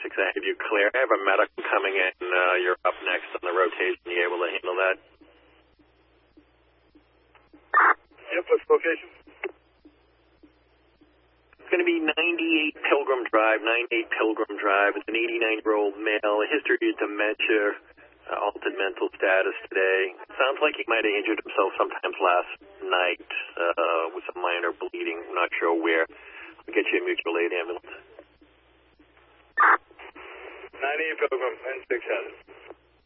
6, I have you clear. I have a medical coming in. You're up next on the rotation. You able to handle that? Yep, what's the location? It's going to be 98 Pilgrim Drive, 98 Pilgrim Drive. It's an 89-year-old male, a history of dementia, altered mental status today. Sounds like he might have injured himself sometimes last night with some minor bleeding. I'm not sure where. I'll get you a mutual aid ambulance. 98 Pilgrim, N6 has it.